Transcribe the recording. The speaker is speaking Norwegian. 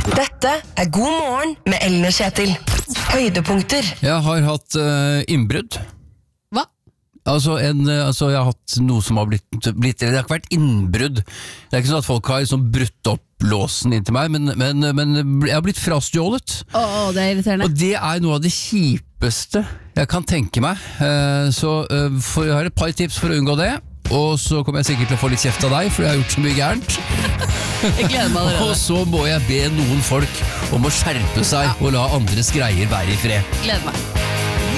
Dette God morgen med Ellen og Kjetil. Høydepunkter. Jeg har hatt innbrudd. Hva? Altså, jeg har hatt noe som har blitt det har ikke vært innbrudd. Det er ikke sånn at folk har liksom brutt opp låsen inn til meg, men jeg har blitt frastjålet. Det er irriterende. Og det er noe av det kjipeste jeg kan tenke meg. Så jeg har et par tips for å unngå det. Og så kommer jeg sikkert til å få litt kjeft av deg, for jeg har gjort så mye gærent. Jeg gleder meg allerede. Og så må jeg be noen folk om å skjerpe seg og la andres greier være i fred. Gleder meg.